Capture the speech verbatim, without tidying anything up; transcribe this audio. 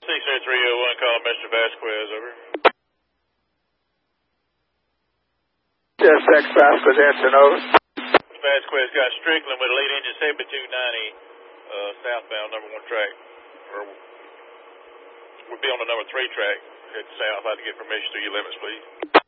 six oh three oh one, call Mister Vasquez, over. Yes, X Vasquez, answer, over. Vasquez got Strickland with a lead engine seventy-two ninety, uh, southbound, number one track. Or we'll be on the number three track, head south. I'd like to get permission to your limits, please.